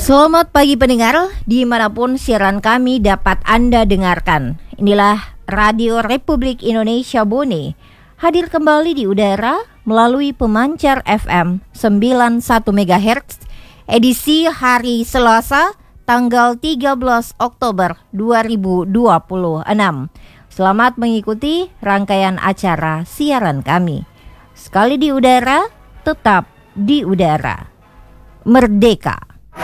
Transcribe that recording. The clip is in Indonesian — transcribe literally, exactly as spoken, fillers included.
Selamat pagi pendengar, dimanapun siaran kami dapat Anda dengarkan. Inilah Radio Republik Indonesia Bone, hadir kembali di udara melalui pemancar F M sembilan puluh satu megahertz, edisi hari Selasa, tanggal tiga belas Oktober dua ribu dua puluh enam. Selamat mengikuti rangkaian acara siaran kami. Sekali di udara, tetap di udara. Merdeka!